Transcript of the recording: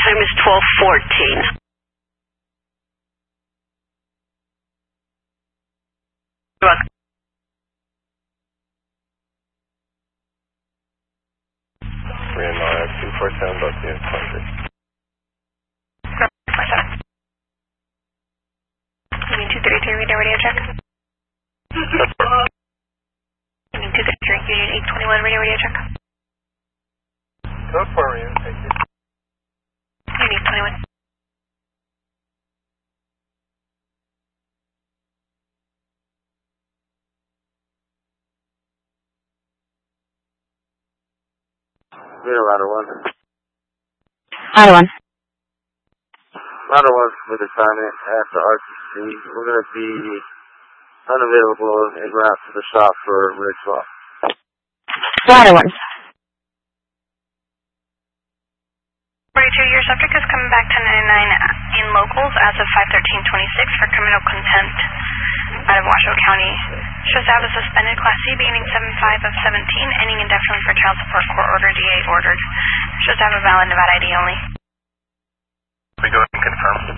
time is 12:14. You're welcome. 247, both units, 23. Union 233, radio check. Union 233, Union 821, radio check. Code 4, Union, thank you. Union 821. Ladder 1. Ladder 1. Ladder 1 with assignment after RTC. We're going to be unavailable en route to the shop for rig swap. Ladder 1. 42, your subject is coming back to 99 in locals as of 5/13/26 for criminal contempt out of Washoe County. Shows to have a suspended Class C beginning 7/5/17, ending indefinitely for child support court order DA ordered. Shows to have a valid Nevada ID only. We go ahead and confirm.